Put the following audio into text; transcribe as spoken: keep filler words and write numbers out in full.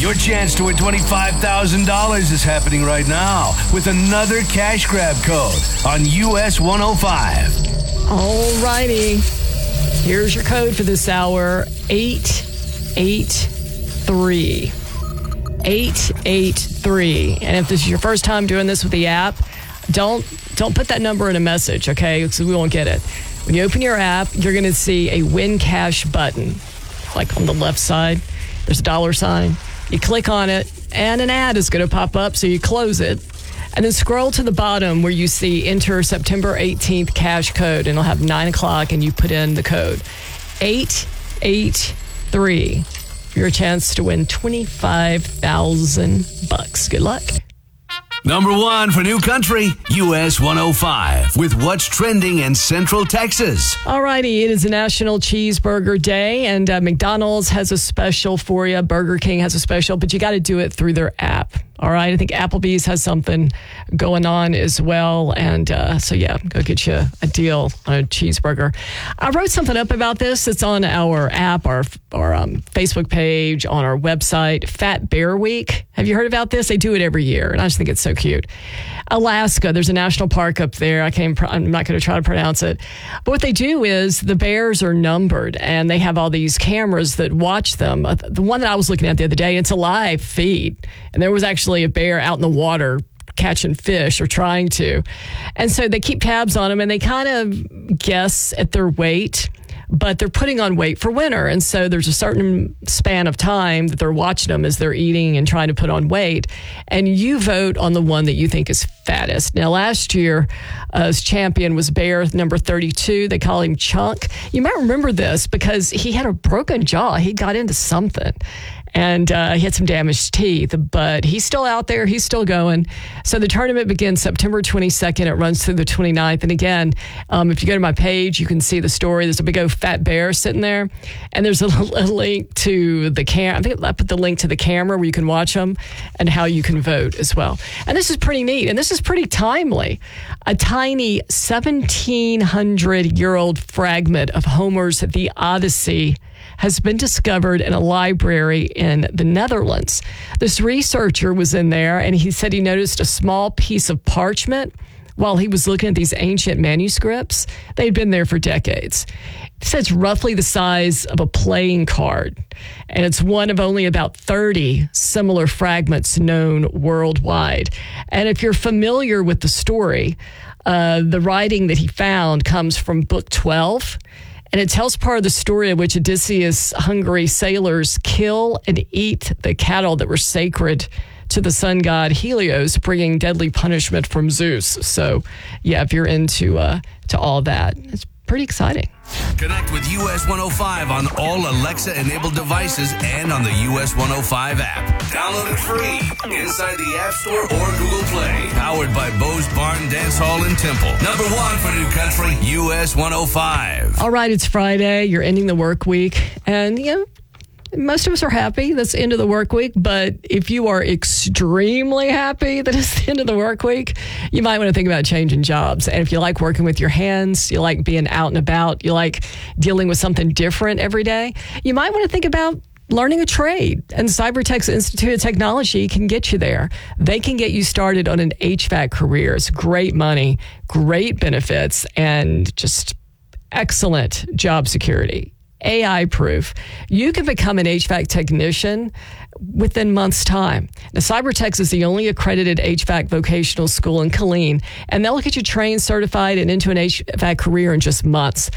Your chance to win twenty-five thousand dollars is happening right now with another cash grab code on U S one oh five. All righty. Here's your code for this hour, eight eight three. eight eight three. And if this is your first time doing this with the app, don't don't put that number in a message, okay? Because we won't get it. When you open your app, you're going to see a Win Cash button, like on the left side. There's a dollar sign. You click on it, and an ad is going to pop up, so you close it. And then scroll to the bottom where you see enter September eighteenth cash code, and it'll have nine o'clock, and you put in the code eight eight three. Your chance to win twenty-five thousand bucks. Good luck. Number one for New Country, U S one oh five, with what's trending in Central Texas. All righty, it is a National Cheeseburger Day, and uh, McDonald's has a special for you. Burger King has a special, but you got to do it through their app. All right, I think Applebee's has something going on as well. And uh, so, yeah, go get you a deal on a cheeseburger. I wrote something up about this. It's on our app, our, our um, Facebook page, on our website, Fat Bear Week. Have you heard about this? They do it every year, and I just think it's so cute. Alaska, there's a national park up there. I can't, I'm not going to try to pronounce it. But what they do is the bears are numbered, and they have all these cameras that watch them. The one that I was looking at the other day, it's a live feed. And there was actually a bear out in the water catching fish or trying to. And so they keep tabs on them, and they kind of guess at their weight, but they're putting on weight for winter. And so there's a certain span of time that they're watching them as they're eating and trying to put on weight. And you vote on the one that you think is fattest. Now, last year, uh, his champion was bear number thirty-two. They call him Chunk. You might remember this because he had a broken jaw. He got into something. And uh, he had some damaged teeth, but he's still out there. He's still going. So the tournament begins September twenty-second. It runs through the twenty-ninth. And again, um, if you go to my page, you can see the story. There's a big old fat bear sitting there. And there's a, a link to the camera. I think I put the link to the camera where you can watch them and how you can vote as well. And this is pretty neat. And this is pretty timely. A tiny seventeen hundred year old fragment of Homer's The Odyssey has been discovered in a library in the Netherlands. This researcher was in there, and he said he noticed a small piece of parchment while he was looking at these ancient manuscripts. They'd been there for decades. He said it's roughly the size of a playing card, and it's one of only about thirty similar fragments known worldwide. And if you're familiar with the story, uh, the writing that he found comes from Book twelve, and it tells part of the story in which Odysseus' hungry sailors kill and eat the cattle that were sacred to the sun god Helios, bringing deadly punishment from Zeus. So, yeah, if you're into uh, to all that, it's pretty exciting. Connect with U S one oh five on all Alexa-enabled devices and on the U S one oh five app. Download it free inside the App Store or Google Play. Powered by Bo's Barn Dance Hall in Temple. Number one for New Country, U S one oh five. All right, it's Friday. You're ending the work week. And, you know, most of us are happy that's the end of the work week, but if you are extremely happy that it's the end of the work week, you might want to think about changing jobs. And if you like working with your hands, you like being out and about, you like dealing with something different every day, you might want to think about learning a trade. And Cybertech's Institute of Technology can get you there. They can get you started on an H V A C career. It's great money, great benefits, and just excellent job security. A I proof. You can become an H V A C technician within months' time. Now, Cybertech is the only accredited H V A C vocational school in Killeen, and they'll get you trained, certified, and into an H V A C career in just months.